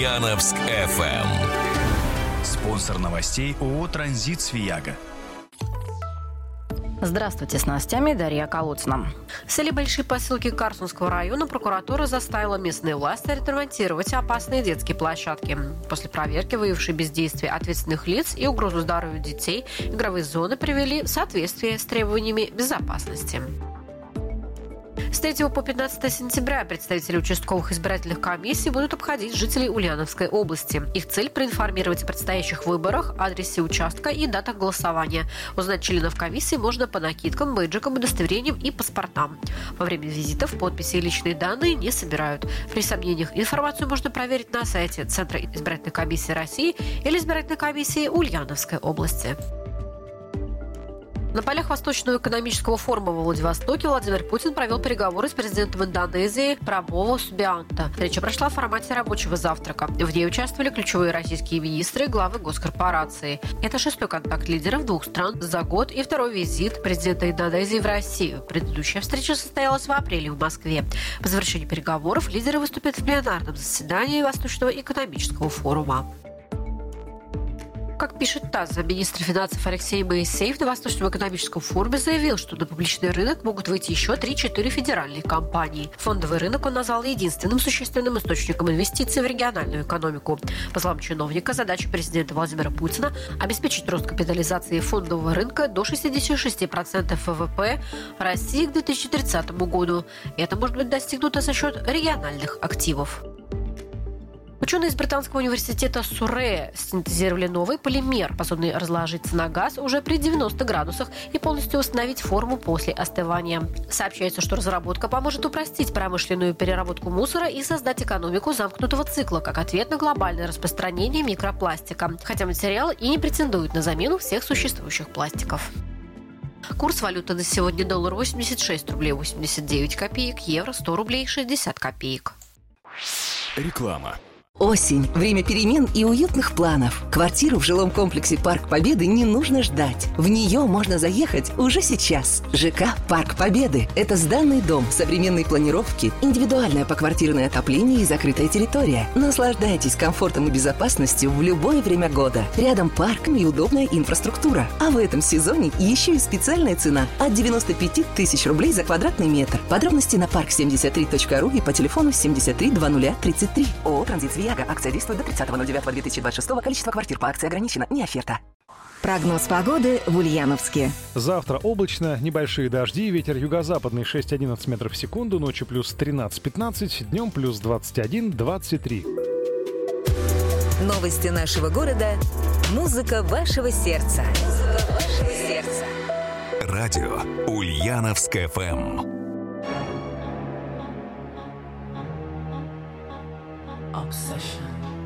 Ульяновск FM. Спонсор новостей ООО «Транзит Свияга». Здравствуйте, с новостями Дарья Колодцина. В селе Большие Поселки Карсунского района прокуратура заставила местные власти отремонтировать опасные детские площадки. После проверки, выявившей бездействие ответственных лиц и угрозу здоровью детей, игровые зоны привели в соответствие с требованиями безопасности. С 3 по 15 сентября представители участковых избирательных комиссий будут обходить жителей Ульяновской области. Их цель – проинформировать о предстоящих выборах, адресе участка и датах голосования. Узнать членов комиссии можно по накидкам, бейджикам, удостоверениям и паспортам. Во время визитов подписи и личные данные не собирают. При сомнениях информацию можно проверить на сайте Центра избирательной комиссии России или избирательной комиссии Ульяновской области. На полях Восточного экономического форума во Владивостоке Владимир Путин провел переговоры с президентом Индонезии Прабово Субианто. Встреча прошла в формате рабочего завтрака. В ней участвовали ключевые российские министры и главы госкорпораций. Это 6-й контакт лидеров двух стран за год и 2-й визит президента Индонезии в Россию. Предыдущая встреча состоялась в апреле в Москве. По завершении переговоров лидеры выступят в пленарном заседании Восточного экономического форума. Как пишет ТАСС, министр финансов Алексей Моисеев на Восточном экономическом форуме заявил, что на публичный рынок могут выйти еще 3-4 федеральные компании. Фондовый рынок он назвал единственным существенным источником инвестиций в региональную экономику. По словам чиновника, задача президента Владимира Путина – обеспечить рост капитализации фондового рынка до 66% ВВП России к 2030 году. Это может быть достигнуто за счет региональных активов. Ученые из Британского университета Суррея синтезировали новый полимер, способный разложиться на газ уже при 90 градусах и полностью восстановить форму после остывания. Сообщается, что разработка поможет упростить промышленную переработку мусора и создать экономику замкнутого цикла, как ответ на глобальное распространение микропластика, хотя материал и не претендует на замену всех существующих пластиков. Курс валюты на сегодня: доллар 86 рублей 89 копеек, евро 100 рублей 60 копеек. Реклама. Осень. Время перемен и уютных планов. Квартиру в жилом комплексе «Парк Победы» не нужно ждать. В нее можно заехать уже сейчас. ЖК «Парк Победы» – это сданный дом, современной планировки, индивидуальное поквартирное отопление и закрытая территория. Наслаждайтесь комфортом и безопасностью в любое время года. Рядом парк и удобная инфраструктура. А в этом сезоне еще и специальная цена от 95 тысяч рублей за квадратный метр. Подробности на park73.ru и по телефону 73 00 33. ООО «Транзит Свияга». Акция действует до 30.09.2026. Количество квартир по акции ограничено. Не оферта. Прогноз погоды в Ульяновске. Завтра облачно, небольшие дожди, ветер юго-западный 6-11 метров в секунду, ночью плюс 13-15, днем плюс 21-23. Новости нашего города. Музыка вашего сердца. Радио Ульяновск FM. Obsession.